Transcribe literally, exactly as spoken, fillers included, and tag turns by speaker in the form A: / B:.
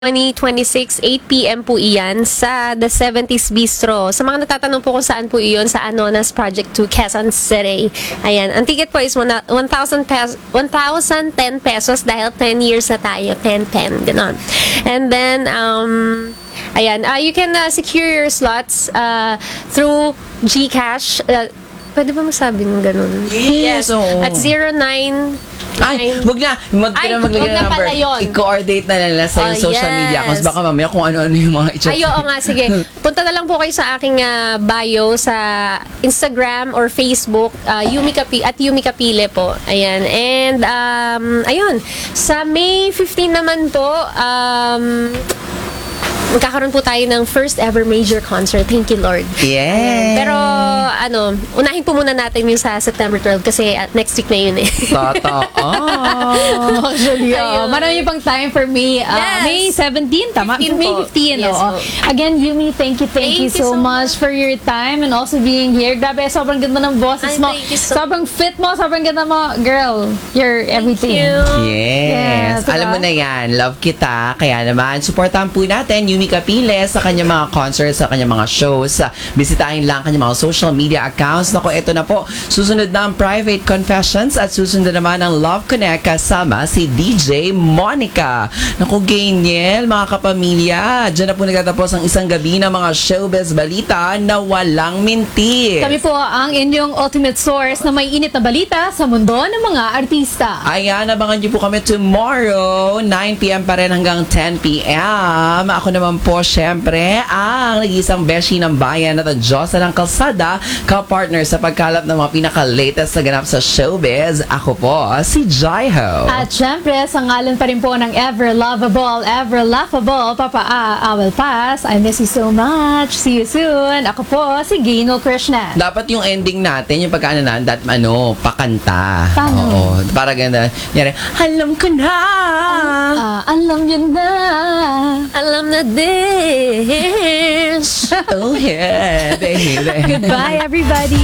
A: twenty twenty-six, eight p m po iyan sa The seventies Bistro. Sa mga natatanong po kung saan po iyon, sa Anonas Project two, Quezon City. Ayan, ang ticket po is one thousand pesos, one thousand ten pesos dahil ten years na tayo, ten ten, gano'n. And then, um, ayan, uh, you can uh, secure your slots uh, through GCash. Uh, pwede ba masabing gano'n?
B: Yes, oo.
A: At zero nine
B: Ay, wag na. Wag ka
A: Ay,
B: na maglagay
A: wag
B: ng
A: na
B: number.
A: pala yun.
B: I-coordinate na lang sa
A: Oh,
B: social
A: yes.
B: media accounts. Baka mamaya kung ano-ano yung mga i-chat.
A: Ay, oo nga, sige. Punta na lang po kayo sa aking uh, bio sa Instagram or Facebook, uh, Yumi Kapi at Yumi Kapile po. Ayan. And, um, ayun. Sa May fifteenth naman po, um, magkakaroon po tayo ng first ever major concert. Thank you, Lord.
B: Yes.
A: Pero, ano, unahin po muna natin yung sa September twelfth kasi uh, next week na yun eh.
B: Totoo.
C: Actually, uh,
A: Ayun.
C: marami pang time for me. Uh,
A: Yes.
C: May seventeenth, tama?
A: fifteen
C: May
A: po.
C: fifteenth,
A: Yes
C: oo.
A: po.
C: Again, Yumi, thank you, thank,
A: Thank you
C: you so
A: so
C: much for your time and also being here. Grabe, sobrang ganda ng boses
A: Ay,
C: mo.
A: thank you so-
C: Sobrang fit mo, sobrang ganda mo. Girl, you're everything.
A: Thank you.
B: Yes.
C: Yes,
B: Alam mo
C: diba?
B: na yan. Love kita. Kaya naman, supportahan po natin Yumi Kapile sa kanyang mga concerts, sa kanyang mga shows. Bisitahin lang kanyang mga social media accounts. Naku, ito na po. Susunod na ang Private Confessions at susunod naman ang Love Connect kasama si D J Monica. Naku, Geniel, mga kapamilya. Diyan na po nagtatapos ang isang gabi ng mga showbiz balita na walang mintis.
C: Kami po ang inyong ultimate source na may init na balita sa mundo ng mga artista.
B: Ayan, abangan niyo po kami tomorrow, nine p m pa rin hanggang ten p m Ako naman po, syempre, ang nag-iisang beshi ng bayan at ang Diyosa ng Kalsada, ka-partner sa pagkalap ng mga pinaka-latest na ganap sa showbiz. Ako po, si Jaiho.
C: At syempre, sa ngalan pa rin po ng ever lovable, ever laughable, Papa A, I will pass. I miss you so much. See you soon. Ako po, si Gino Krishna.
B: Dapat yung ending natin, yung pagkaano na, that, ano, pakanta.
C: Paano?
B: Oo, para ganda. Yari, alam ko na.
C: Ah, alam yun na.
A: Alam na this.
B: Oh, yeah, baby.
C: Goodbye, everybody.